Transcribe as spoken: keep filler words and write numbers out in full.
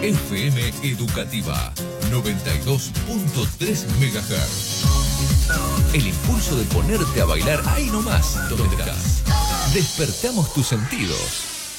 F M Educativa noventa y dos punto tres megahertz. El impulso de ponerte a bailar ahí nomás donde estás. Despertamos tus sentidos.